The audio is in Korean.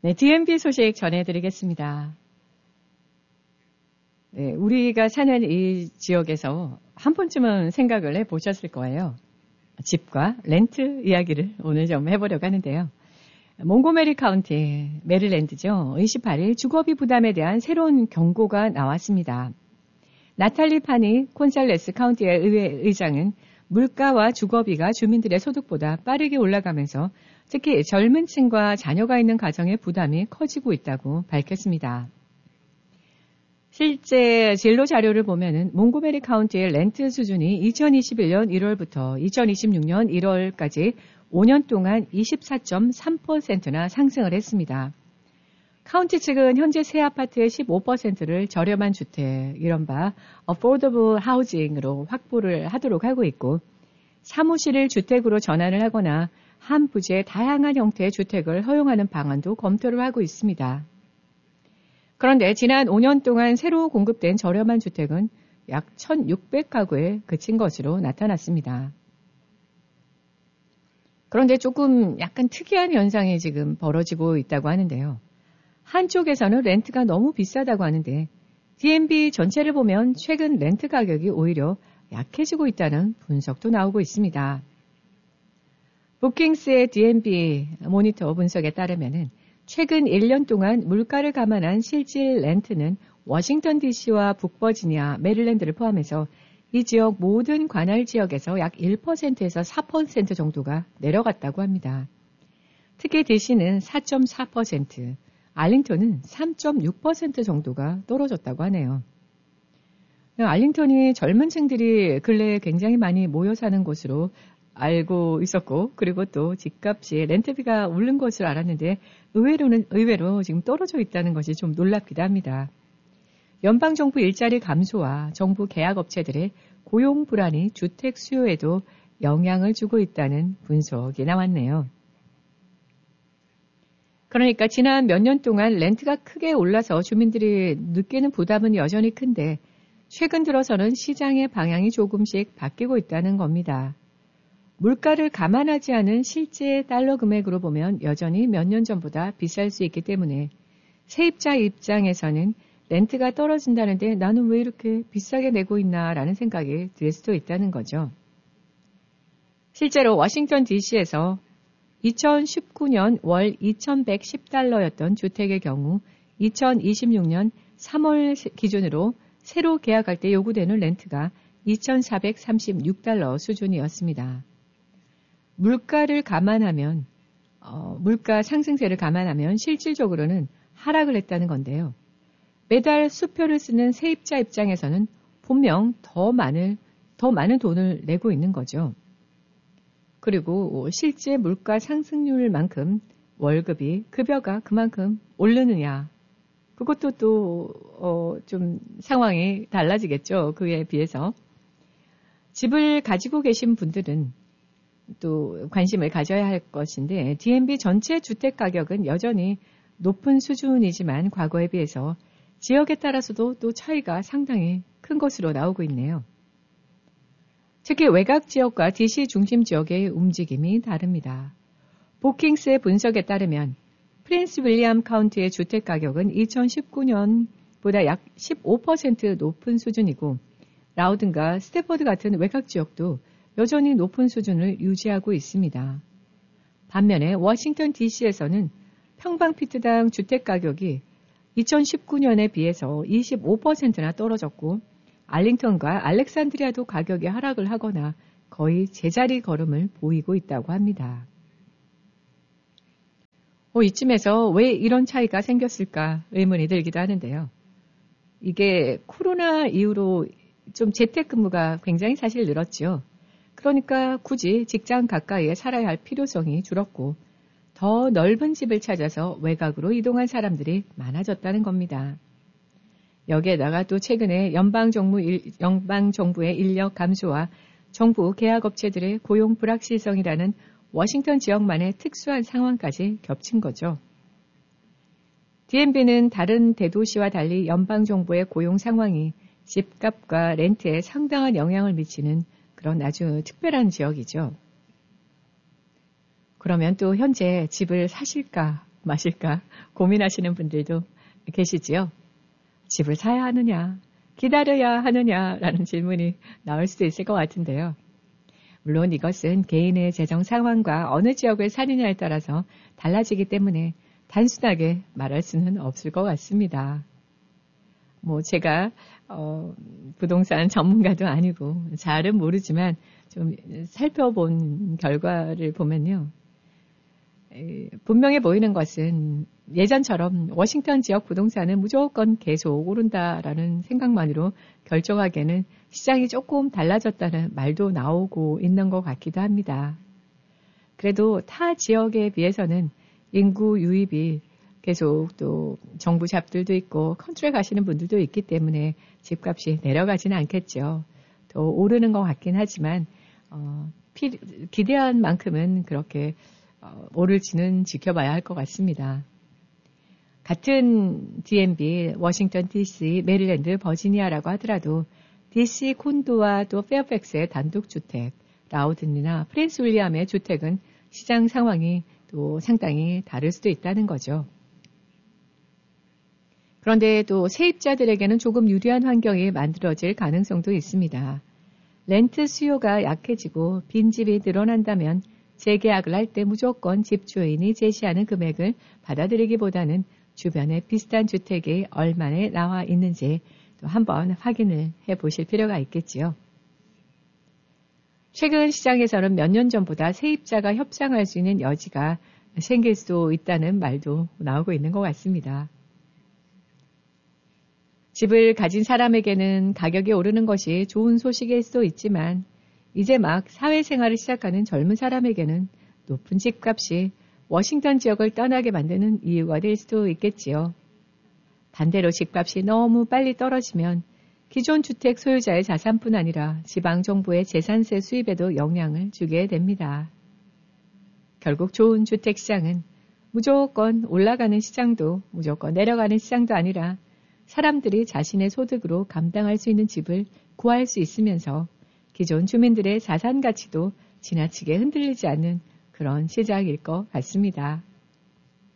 네, DMB 소식 전해드리겠습니다. 네, 우리가 사는 이 지역에서 한 번쯤은 생각을 해보셨을 거예요. 집과 렌트 이야기를 오늘 좀 해보려고 하는데요. 몽고메리 카운티, 메릴랜드죠. 28일 주거비 부담에 대한 새로운 경고가 나왔습니다. 나탈리 파니 콘살레스 카운티의 의회 의장은 물가와 주거비가 주민들의 소득보다 빠르게 올라가면서 특히 젊은 층과 자녀가 있는 가정의 부담이 커지고 있다고 밝혔습니다. 실제 진로 자료를 보면은 몽고메리 카운티의 렌트 수준이 2021년 1월부터 2026년 1월까지 5년 동안 24.3%나 상승을 했습니다. 카운티 측은 현재 새 아파트의 15%를 저렴한 주택, 이른바 affordable housing으로 확보를 하도록 하고 있고 사무실을 주택으로 전환을 하거나 한 부지의 다양한 형태의 주택을 허용하는 방안도 검토를 하고 있습니다. 그런데 지난 5년 동안 새로 공급된 저렴한 주택은 약 1,600가구에 그친 것으로 나타났습니다. 그런데 조금 약간 특이한 현상이 지금 벌어지고 있다고 하는데요. 한쪽에서는 렌트가 너무 비싸다고 하는데 DMB 전체를 보면 최근 렌트 가격이 오히려 약해지고 있다는 분석도 나오고 있습니다. 부킹스의 DMB 모니터 분석에 따르면 최근 1년 동안 물가를 감안한 실질 렌트는 워싱턴 DC와 북버지니아, 메릴랜드를 포함해서 이 지역 모든 관할 지역에서 약 1%에서 4% 정도가 내려갔다고 합니다. 특히 DC는 4.4%, 알링턴은 3.6% 정도가 떨어졌다고 하네요. 알링턴이 젊은 층들이 근래에 굉장히 많이 모여 사는 곳으로 알고 있었고, 그리고 또 집값이 렌트비가 오른 것을 알았는데 의외로 지금 떨어져 있다는 것이 좀 놀랍기도 합니다. 연방정부 일자리 감소와 정부 계약업체들의 고용 불안이 주택 수요에도 영향을 주고 있다는 분석이 나왔네요. 그러니까 지난 몇 년 동안 렌트가 크게 올라서 주민들이 느끼는 부담은 여전히 큰데 최근 들어서는 시장의 방향이 조금씩 바뀌고 있다는 겁니다. 물가를 감안하지 않은 실제 달러 금액으로 보면 여전히 몇 년 전보다 비쌀 수 있기 때문에 세입자 입장에서는 렌트가 떨어진다는데 나는 왜 이렇게 비싸게 내고 있나라는 생각이 들 수도 있다는 거죠. 실제로 워싱턴 DC에서 2019년 월 2,110달러였던 주택의 경우 2026년 3월 기준으로 새로 계약할 때 요구되는 렌트가 2,436달러 수준이었습니다. 물가를 감안하면, 물가 상승세를 감안하면 실질적으로는 하락을 했다는 건데요. 매달 수표를 쓰는 세입자 입장에서는 분명 더 많은 돈을 내고 있는 거죠. 그리고 실제 물가 상승률만큼 월급이, 급여가 그만큼 오르느냐. 그것도 또, 좀 상황이 달라지겠죠. 그에 비해서. 집을 가지고 계신 분들은 또 관심을 가져야 할 것인데, DMB 전체 주택 가격은 여전히 높은 수준이지만 과거에 비해서 지역에 따라서도 또 차이가 상당히 큰 것으로 나오고 있네요. 특히 외곽 지역과 DC 중심 지역의 움직임이 다릅니다. 보킹스의 분석에 따르면 프린스 윌리엄 카운티의 주택 가격은 2019년보다 약 15% 높은 수준이고 라우든과 스태퍼드 같은 외곽 지역도 여전히 높은 수준을 유지하고 있습니다. 반면에 워싱턴 DC에서는 평방피트당 주택 가격이 2019년에 비해서 25%나 떨어졌고 알링턴과 알렉산드리아도 가격이 하락을 하거나 거의 제자리 걸음을 보이고 있다고 합니다. 이쯤에서 왜 이런 차이가 생겼을까 의문이 들기도 하는데요. 이게 코로나 이후로 좀 재택근무가 굉장히 사실 늘었죠. 그러니까 굳이 직장 가까이에 살아야 할 필요성이 줄었고 더 넓은 집을 찾아서 외곽으로 이동한 사람들이 많아졌다는 겁니다. 여기에다가 또 최근에 연방정부의 인력 감소와 정부 계약업체들의 고용 불확실성이라는 워싱턴 지역만의 특수한 상황까지 겹친 거죠. DMB는 다른 대도시와 달리 연방정부의 고용 상황이 집값과 렌트에 상당한 영향을 미치는 그런 아주 특별한 지역이죠. 그러면 또 현재 집을 사실까 마실까 고민하시는 분들도 계시지요. 집을 사야 하느냐, 기다려야 하느냐라는 질문이 나올 수도 있을 것 같은데요. 물론 이것은 개인의 재정 상황과 어느 지역을 사느냐에 따라서 달라지기 때문에 단순하게 말할 수는 없을 것 같습니다. 제가 부동산 전문가도 아니고 잘은 모르지만 좀 살펴본 결과를 보면요. 분명해 보이는 것은 예전처럼 워싱턴 지역 부동산은 무조건 계속 오른다라는 생각만으로 결정하기에는 시장이 조금 달라졌다는 말도 나오고 있는 것 같기도 합니다. 그래도 타 지역에 비해서는 인구 유입이 계속 또 정부 잡들도 있고 컨트롤 가시는 분들도 있기 때문에 집값이 내려가지는 않겠죠. 더 오르는 것 같긴 하지만 기대한 만큼은 그렇게 오를지는 지켜봐야 할 것 같습니다. 같은 DMV, 워싱턴 DC, 메릴랜드, 버지니아라고 하더라도 DC 콘도와 또 페어팩스의 단독주택, 라우든이나 프린스 윌리엄의 주택은 시장 상황이 또 상당히 다를 수도 있다는 거죠. 그런데 또 세입자들에게는 조금 유리한 환경이 만들어질 가능성도 있습니다. 렌트 수요가 약해지고 빈집이 늘어난다면 재계약을 할 때 무조건 집주인이 제시하는 금액을 받아들이기보다는 주변에 비슷한 주택이 얼마나 나와 있는지 또 한번 확인을 해보실 필요가 있겠지요. 최근 시장에서는 몇 년 전보다 세입자가 협상할 수 있는 여지가 생길 수도 있다는 말도 나오고 있는 것 같습니다. 집을 가진 사람에게는 가격이 오르는 것이 좋은 소식일 수도 있지만 이제 막 사회생활을 시작하는 젊은 사람에게는 높은 집값이 워싱턴 지역을 떠나게 만드는 이유가 될 수도 있겠지요. 반대로 집값이 너무 빨리 떨어지면 기존 주택 소유자의 자산뿐 아니라 지방정부의 재산세 수입에도 영향을 주게 됩니다. 결국 좋은 주택시장은 무조건 올라가는 시장도 무조건 내려가는 시장도 아니라 사람들이 자신의 소득으로 감당할 수 있는 집을 구할 수 있으면서 기존 주민들의 자산 가치도 지나치게 흔들리지 않는 그런 시장일 것 같습니다.